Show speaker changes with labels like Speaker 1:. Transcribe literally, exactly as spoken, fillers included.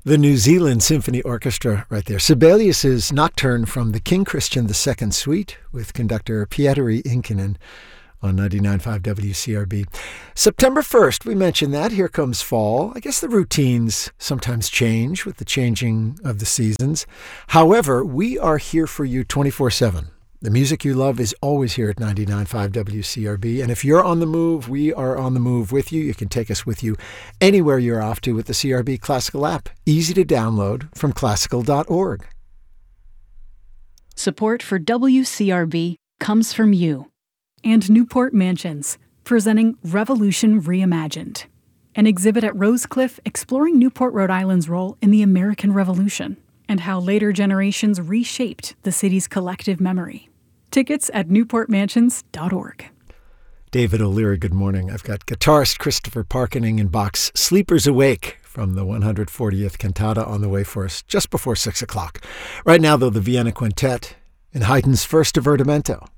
Speaker 1: The New Zealand Symphony Orchestra right there. Sibelius's Nocturne from the King Christian the Second Suite with conductor Pietari Inkinen on ninety-nine point five W C R B. September first, we mentioned that. Here comes fall. I guess the routines sometimes change with the changing of the seasons. However, we are here for you twenty-four seven. The music you love is always here at ninety-nine point five W C R B. And if you're on the move, we are on the move with you. You can take us with you anywhere you're off to with the C R B Classical app. Easy to download from classical dot org.
Speaker 2: Support for W C R B comes from you.
Speaker 3: And Newport Mansions, presenting Revolution Reimagined, an exhibit at Rosecliff exploring Newport, Rhode Island's role in the American Revolution and how later generations reshaped the city's collective memory. Tickets at newport mansions dot org.
Speaker 1: David O'Leary, good morning. I've got guitarist Christopher Parkening in Bach's Sleepers Awake from the one hundred fortieth Cantata on the way for us just before six o'clock. Right now, though, the Vienna Quintet in Haydn's first Divertimento.